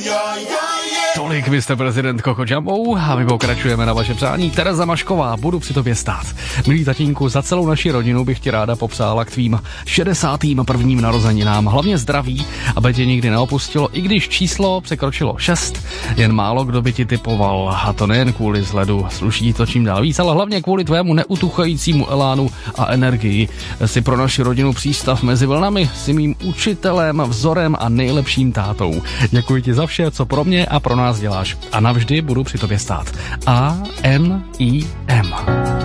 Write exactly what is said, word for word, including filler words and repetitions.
Tolik, vy jste prezident Coco Jumbo a my pokračujeme na vaše přání. Tereza Mašková, budu při tobě stát. Milý tatínku, za celou naši rodinu bych ti ráda popřála k tvým šedesátým prvním narozeninám. Hlavně zdraví, aby tě nikdy neopustilo, i když číslo překročilo šest. Jen málo kdo by ti typoval, a to nejen kvůli vzhledu, sluší to čím dál víc, ale hlavně kvůli tvému neutuchajícímu elánu a energii. Jsi pro naši rodinu přístav mezi vlnami, jsi mým učitelem, vzorem a nejlepším tátou. Děkuji ti za vše, co pro mě a pro nás děláš. A navždy budu při tobě stát. A N I M